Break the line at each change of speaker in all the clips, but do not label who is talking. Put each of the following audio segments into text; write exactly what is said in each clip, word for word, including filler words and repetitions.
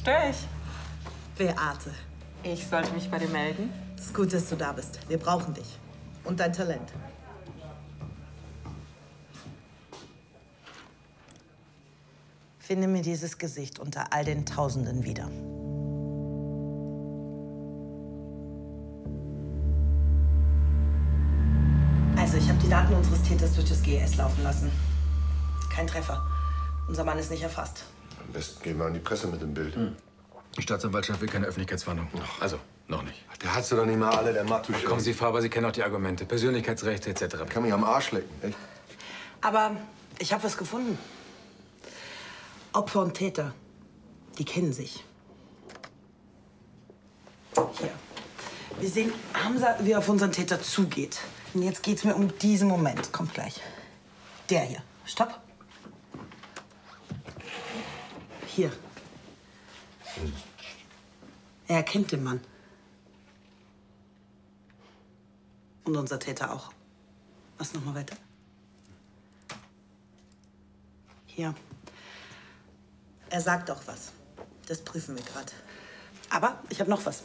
Stör ich?
Beate.
Ich sollte mich bei dir melden.
Es ist gut, dass du da bist. Wir brauchen dich. Und dein Talent. Finde mir dieses Gesicht unter all den Tausenden wieder. Also, ich habe die Daten unseres Täters durch das G S laufen lassen. Kein Treffer. Unser Mann ist nicht erfasst.
Am besten gehen wir an die Presse mit dem Bild. Hm.
Die Staatsanwaltschaft will keine Öffentlichkeitsfahndung. Also, noch nicht.
Der hat's doch nicht mal alle, der Matusch.
Kommen Sie, Faber, Sie kennen auch die Argumente. Persönlichkeitsrechte et cetera.
Kann mich am Arsch lecken, echt?
Aber ich habe was gefunden. Opfer und Täter, die kennen sich. Hier. Wir sehen Hamza, wie er auf unseren Täter zugeht. Und jetzt geht's mir um diesen Moment. Kommt gleich. Der hier. Stopp. Hier. Er erkennt den Mann. Und unser Täter auch. Was noch mal weiter? Hier. Er sagt auch was. Das prüfen wir gerade. Aber ich habe noch was.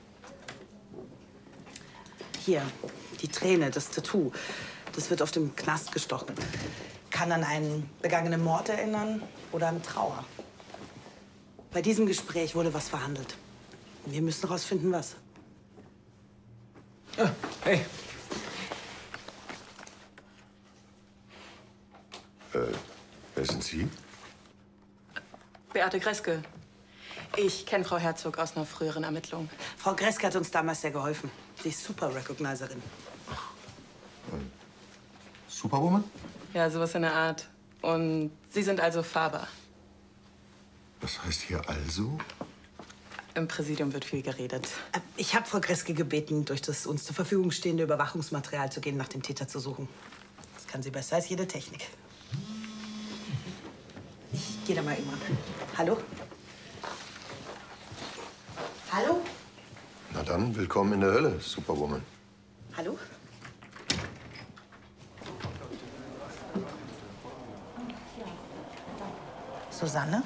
Hier, die Träne, das Tattoo. Das wird auf dem Knast gestochen. Kann an einen begangenen Mord erinnern oder an Trauer. Bei diesem Gespräch wurde was verhandelt. Wir müssen herausfinden, was.
Ah, hey.
Äh, wer sind Sie?
Beate Greske. Ich kenne Frau Herzog aus einer früheren Ermittlung.
Frau Greske hat uns damals sehr geholfen. Sie ist super Recognizerin.
Superwoman?
Ja, sowas in der Art. Und Sie sind also Faber.
Was heißt hier also?
Im Präsidium wird viel geredet.
Ich habe Frau Greske gebeten, durch das uns zur Verfügung stehende Überwachungsmaterial zu gehen, nach dem Täter zu suchen. Das kann sie besser als jede Technik. Ich gehe da mal immer. Hallo? Hallo?
Na dann, willkommen in der Hölle, Superwoman.
Hallo? Susanne?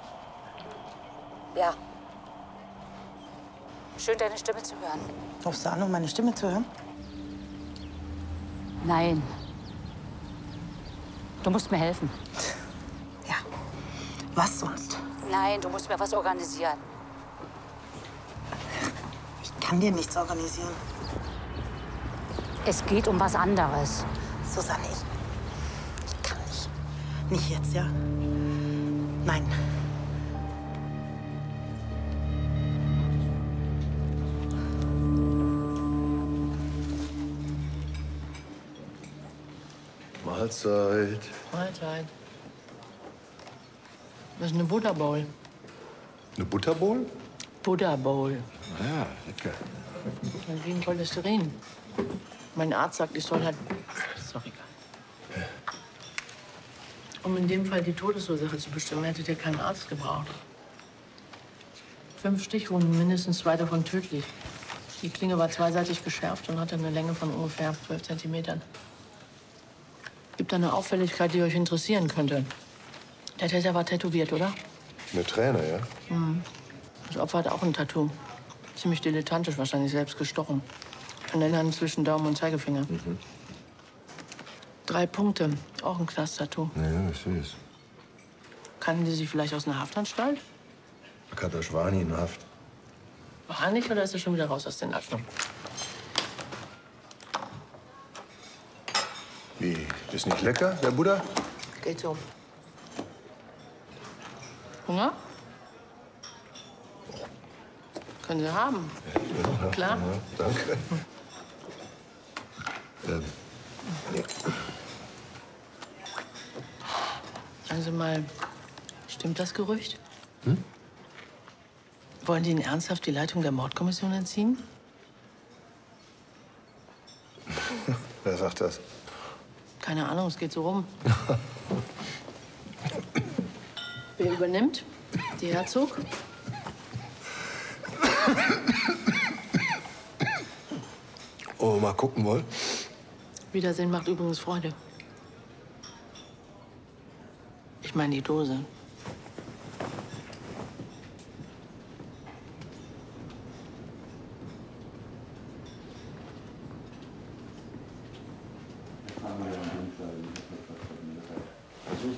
Ja. Schön, deine Stimme zu hören.
Rufst du an, um meine Stimme zu hören?
Nein. Du musst mir helfen.
Ja. Was sonst?
Nein, du musst mir was organisieren.
Ich kann dir nichts organisieren.
Es geht um was anderes.
Susanne, ich, ich kann nicht. Nicht jetzt, ja? Nein.
Mahlzeit.
Mahlzeit. Das ist eine Buddha Bowl.
Eine Butterbowl?
Buddha Bowl.
Ja, lecker.
Wie ein Cholesterin. Mein Arzt sagt, ich soll halt. Ist doch egal. Um in dem Fall die Todesursache zu bestimmen, hättet ihr keinen Arzt gebraucht. Fünf Stichwunden, mindestens zwei davon tödlich. Die Klinge war zweiseitig geschärft und hatte eine Länge von ungefähr zwölf Zentimetern. Gibt eine Auffälligkeit, die euch interessieren könnte. Der Täter war tätowiert, oder?
Eine Träne, ja?
Mhm. Das Opfer hat auch ein Tattoo. Ziemlich dilettantisch, wahrscheinlich selbst gestochen. An der Hand zwischen Daumen und Zeigefinger.
Mhm.
Drei Punkte, auch ein Knast-Tattoo.
Ja, ich sehe es.
Kannten Sie sich vielleicht aus einer Haftanstalt?
Katashwani in Haft.
War nicht, oder ist er schon wieder raus aus den Akten?
Wie, ist nicht lecker, der Buddha?
Geht so. Hunger? Können Sie haben.
Ja,
Klar?
Ja, danke. ähm, ja.
Sagen Sie mal, stimmt das Gerücht?
Hm?
Wollen die Ihnen ernsthaft die Leitung der Mordkommission entziehen?
Wer sagt das?
Keine Ahnung, es geht so rum. Wer übernimmt? Die Herzog?
Oh, mal gucken wollen?
Wiedersehen macht übrigens Freude. Ich meine die Dose.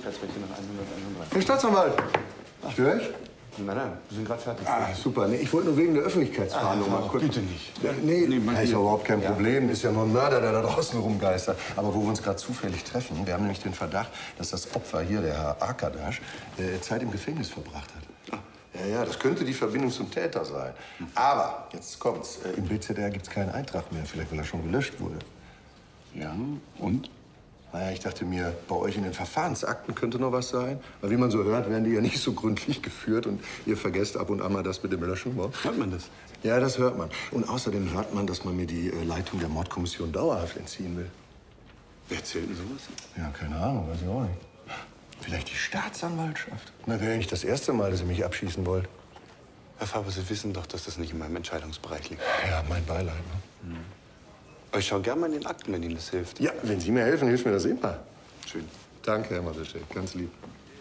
Geschwindigkeitswerte nach hunderteinunddreißig.
Herr Staatsanwalt! Störe ich?
Nein, nein, wir sind gerade fertig.
Ah, super. Nee, ich wollte nur wegen der Öffentlichkeitsfahndung
Ah,
mal kurz...
bitte nicht.
Ja, nee,
Nee, man-
das ist ja überhaupt kein
Ja.
Problem. Ist ja nur ein Mörder, der da draußen rumgeistert. Aber wo wir uns gerade zufällig treffen, wir haben nämlich den Verdacht, dass das Opfer hier, der Herr Arkadasch, äh, Zeit im Gefängnis verbracht hat. Ja, ja, das könnte die Verbindung zum Täter sein. Aber, jetzt kommt's, äh, im B Z R gibt's keinen Eintrag mehr. Vielleicht, weil er schon gelöscht wurde.
Ja, und?
Naja, ich dachte mir, bei euch in den Verfahrensakten könnte noch was sein. Weil wie man so hört, werden die ja nicht so gründlich geführt. Und ihr vergesst ab und an mal das mit dem Löschen. Wa?
Hört man das?
Ja, das hört man. Und außerdem hört man, dass man mir die äh, Leitung der Mordkommission dauerhaft entziehen will.
Wer erzählt denn sowas?
Ja, keine Ahnung, weiß ich auch nicht. Vielleicht die Staatsanwaltschaft? Na, wäre ja nicht das erste Mal, dass ihr mich abschießen wollt.
Herr Faber, Sie wissen doch, dass das nicht in meinem Entscheidungsbereich liegt.
Ja, mein Beileid. Ne?
Aber ich schaue gerne mal in den Akten, wenn Ihnen das hilft.
Ja, wenn Sie mir helfen, hilft mir das immer.
Schön.
Danke, Herr Matteschek, ganz lieb.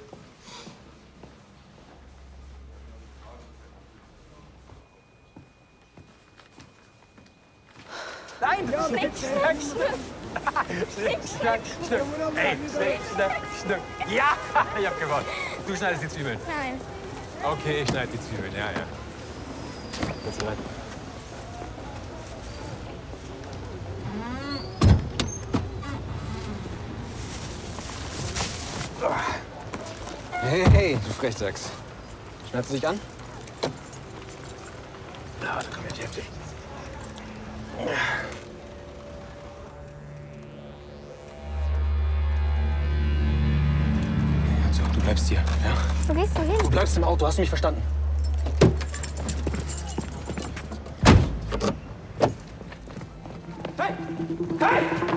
Nein, Schnick, Schnack, Schnuck. Schnick, Schnack, Schnuck. Ey, Schnick, Schnack, Schnuck. Ja, ich hab gewonnen. Du schneidest die Zwiebeln.
Nein.
Okay, ich schneide die Zwiebeln, ja, ja. Jetzt rein. Hey, hey, du Frechdachs. Schneidest du dich an?
Na, warte, komm jetzt heftig.
So, du bleibst hier, ja?
Wo gehst du hin?
Du bleibst im Auto, hast du mich verstanden? Hey! Hey!